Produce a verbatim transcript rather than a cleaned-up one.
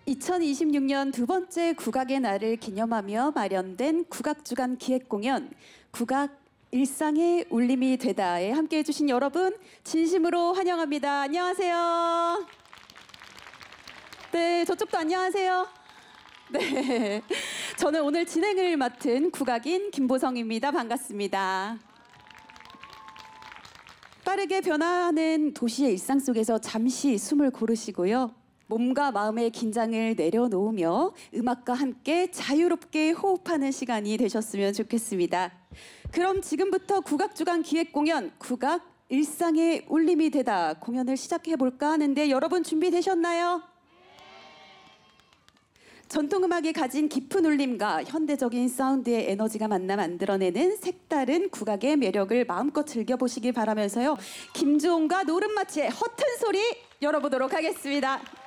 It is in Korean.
이천이십육 년 두 번째 국악의 날을 기념하며 마련된 국악주간 기획공연 국악 일상의 울림이 되다에 함께해 주신 여러분 진심으로 환영합니다. 안녕하세요. 네, 저쪽도 안녕하세요. 네, 저는 오늘 진행을 맡은 국악인 김보성입니다. 반갑습니다. 빠르게 변화하는 도시의 일상 속에서 잠시 숨을 고르시고요. 몸과 마음의 긴장을 내려놓으며 음악과 함께 자유롭게 호흡하는 시간이 되셨으면 좋겠습니다. 그럼 지금부터 국악주간 기획공연 국악 일상의 울림이 되다 공연을 시작해볼까 하는데 여러분 준비되셨나요? 전통음악이 가진 깊은 울림과 현대적인 사운드의 에너지가 만나 만들어내는 색다른 국악의 매력을 마음껏 즐겨보시기 바라면서요. 김주홍과 노름마치의 허튼 소리 열어보도록 하겠습니다.